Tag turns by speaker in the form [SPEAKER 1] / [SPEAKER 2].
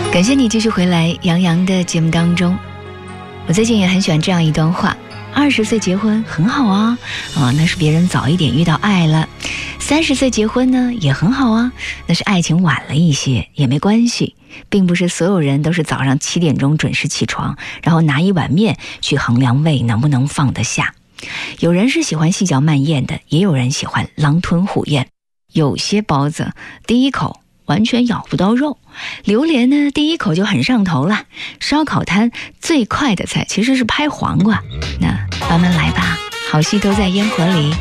[SPEAKER 1] 感谢你继续回来杨洋的节目当中。我最近也很喜欢这样一段话：20岁结婚很好啊，那是别人早一点遇到爱了；30岁结婚呢也很好啊，那是爱情晚了一些，也没关系。并不是所有人都是早上7点钟准时起床，然后拿一碗面去衡量胃能不能放得下。有人是喜欢细嚼慢咽的，也有人喜欢狼吞虎咽。有些包子第一口完全咬不到肉，榴莲呢第一口就很上头了。烧烤摊最快的菜其实是拍黄瓜，那慢慢来吧，好戏都在烟火里。